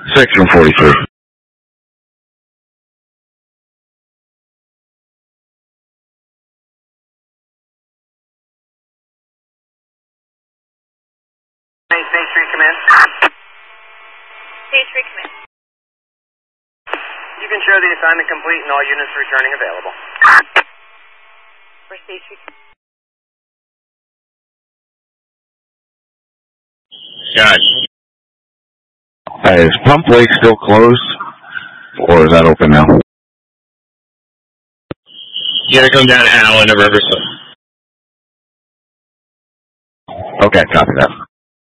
Section 43. Stage 3, come in. Stage 3, come in. You can show the assignment complete and all units returning available. For Stage 3. Got Is Pump Lake still closed, or is that open now? You gotta come down to Allen or Riverside. Okay, copy that.